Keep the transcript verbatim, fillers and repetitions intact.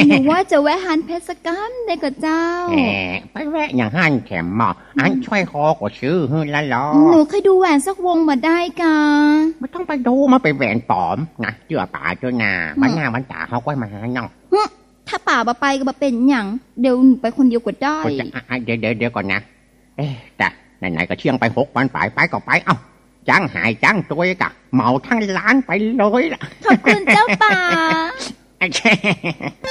หนูว่าจะแวะฮันเพชรกัมได้กับเจ้าแหมไปแวะอย่างฮันแขมหมออันช่วยคอก็ซื้อให้ละล้อหนูเคยดูแหวนสักวงมาได้กะไม่ต้องไปดูมาเป็นแหวนปลอมนะเชื่อป่าเจ้านาบ้านหน้าบ้านตาเขาก็มาเนาะถ้าป่าบาไปก็บาเป็นอย่างเดี๋ยวหนูไปคนเดียวก็ได้เดี๋ยวเดี๋ยวเดี๋ยวก่อนนะเอ๊ะแต่ไหนๆก็เชียงไปหกวันไปไปก็ไปเอ้าจ้างหายจ้างตัวกะเหมาทั้งร้านไปเลยล่ะขอบคุณเจ้าป่า